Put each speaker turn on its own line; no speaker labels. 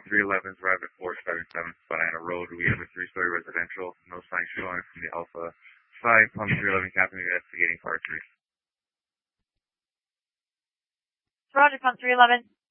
311's arrived at 477 Banana Road. We have a 3-story residential. No sign showing from the Alpha 5. Palm 311 Captain investigating car 3.
Roger, Palm 311.